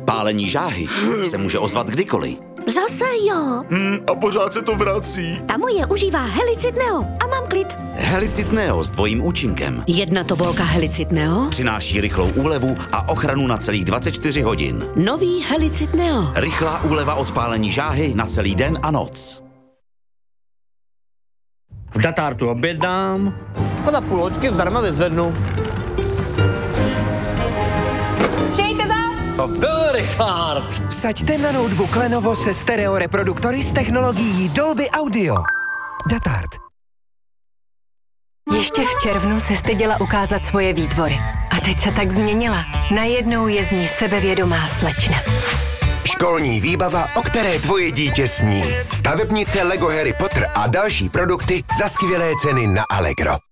Pálení žáhy se může ozvat kdykoliv. Zase jo. A pořád se to vrací. Ta moje užívá Helicid Neo a mám klid. Helicid Neo s dvojím účinkem. Jedna tobolka Helicid Neo. Přináší rychlou úlevu a ochranu na celých 24 hodin. Nový Helicid Neo. Rychlá úleva od pálení žáhy na celý den a noc. V Datartu objednám. A za půl hoďky zdarma vyzvednu. Přijďte zas! To byl Richard. Vsaďte na notebook Lenovo se stereo reproduktory s technologií Dolby Audio. Datart. Ještě v červnu se styděla ukázat svoje výtvory. A teď se tak změnila. Najednou je z ní sebevědomá slečna. Školní výbava, o které tvoje dítě sní. Stavebnice Lego Harry Potter a další produkty za skvělé ceny na Allegro.